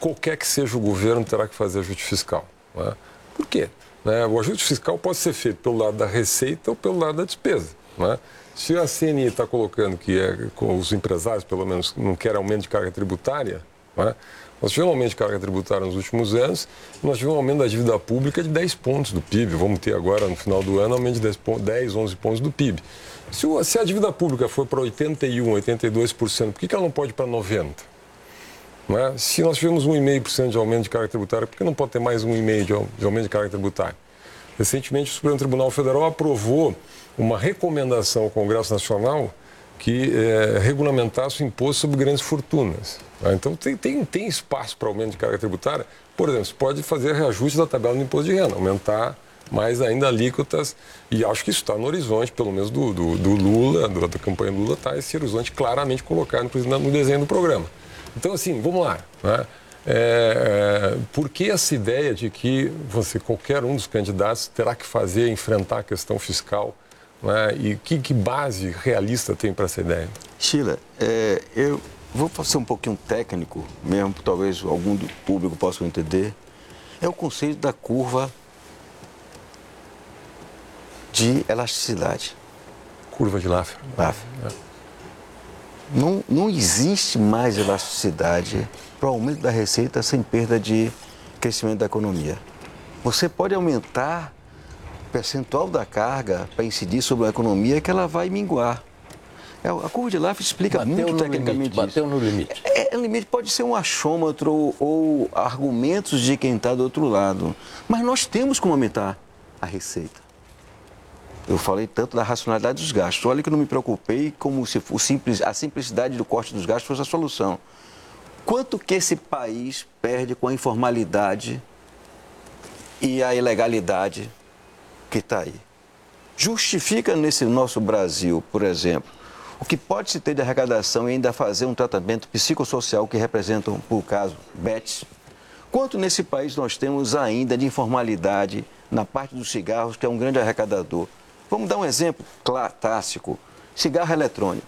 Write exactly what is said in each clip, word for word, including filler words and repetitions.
qualquer que seja o governo terá que fazer ajuste fiscal. Né? Por quê? Né? O ajuste fiscal pode ser feito pelo lado da receita ou pelo lado da despesa. Né? Se a C N I está colocando que é, com os empresários, pelo menos, não querem aumento de carga tributária, né? Nós tivemos um aumento de carga tributária nos últimos anos, nós tivemos um aumento da dívida pública de dez pontos do P I B. Vamos ter agora, no final do ano, um aumento de dez, onze pontos do P I B. Se, o, se a dívida pública for para oitenta e um, oitenta e dois por cento, por que, que ela não pode ir para noventa por cento? Não é? Se nós tivemos um vírgula cinco por cento de aumento de carga tributária, por que não pode ter mais um vírgula cinco por cento de aumento de carga tributária? Recentemente, o Supremo Tribunal Federal aprovou uma recomendação ao Congresso Nacional que é, regulamentasse o imposto sobre grandes fortunas. Tá? Então, tem, tem, tem espaço para aumento de carga tributária. Por exemplo, você pode fazer reajuste da tabela do imposto de renda, aumentar mais ainda alíquotas, e acho que isso está no horizonte, pelo menos do, do, do Lula, do, da campanha do Lula, está esse horizonte claramente colocado no, no desenho do programa. Então, assim, vamos lá. Né? É, é, por que essa ideia de que você, qualquer um dos candidatos terá que fazer, enfrentar a questão fiscal? Né? E que, que base realista tem para essa ideia? Sheila, é, eu vou ser um pouquinho técnico, mesmo, talvez algum do público possa entender. É o conceito da curva de elasticidade. Curva de Laffer. Laffer. É. Não, não existe mais elasticidade para o aumento da receita sem perda de crescimento da economia. Você pode aumentar o percentual da carga para incidir sobre a economia que ela vai minguar. A curva de Laffer explica bateu muito tecnicamente limite, isso. Bateu no limite. É, é, limite pode ser um achômetro ou, ou argumentos de quem está do outro lado. Mas nós temos como aumentar a receita. Eu falei tanto da racionalidade dos gastos. Olha que eu não me preocupei como se o simples, a simplicidade do corte dos gastos fosse a solução. Quanto que esse país perde com a informalidade e a ilegalidade que está aí? Justifica nesse nosso Brasil, por exemplo, o que pode se ter de arrecadação e ainda fazer um tratamento psicossocial que representam, por caso, B E Ts? Quanto nesse país nós temos ainda de informalidade na parte dos cigarros, que é um grande arrecadador? Vamos dar um exemplo clássico. Cigarro eletrônico.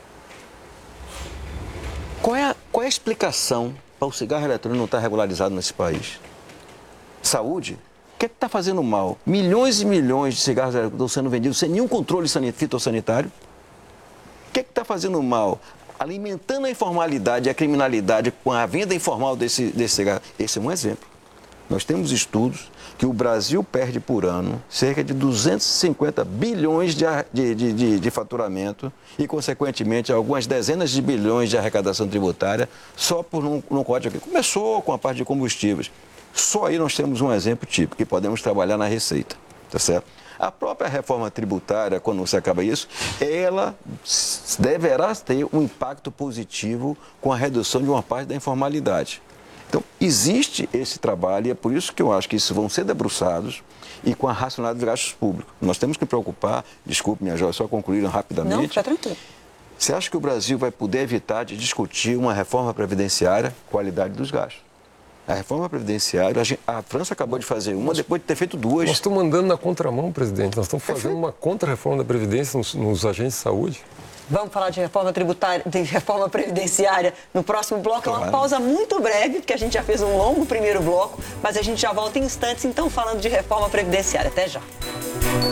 Qual é a, qual é a explicação para o cigarro eletrônico não estar regularizado nesse país? Saúde? O que é que está fazendo mal? Milhões e milhões de cigarros estão sendo vendidos sem nenhum controle fitossanitário. O que é que está fazendo mal? Alimentando a informalidade e a criminalidade com a venda informal desse, desse cigarro. Esse é um exemplo. Nós temos estudos que o Brasil perde por ano cerca de duzentos e cinquenta bilhões de, de, de, de faturamento e, consequentemente, algumas dezenas de bilhões de arrecadação tributária só por um, um código que começou com a parte de combustíveis. Só aí nós temos um exemplo típico que podemos trabalhar na receita, tá certo? A própria reforma tributária, quando você acaba isso, ela deverá ter um impacto positivo com a redução de uma parte da informalidade. Então, existe esse trabalho e é por isso que eu acho que isso vão ser debruçados e com a racionalidade dos gastos públicos. Nós temos que preocupar, desculpe, minha joia, só concluíram rapidamente. Não, fica tranquilo. Você acha que o Brasil vai poder evitar de discutir uma reforma previdenciária, qualidade dos gastos? A reforma previdenciária, a França acabou de fazer uma depois de ter feito duas. Nós estamos andando na contramão, presidente. Nós estamos fazendo uma contra-reforma da Previdência nos, nos agentes de saúde. Vamos falar de reforma tributária, de reforma previdenciária no próximo bloco. É uma Claro. pausa muito breve, porque a gente já fez um longo primeiro bloco, mas a gente já volta em instantes, então, falando de reforma previdenciária. Até já.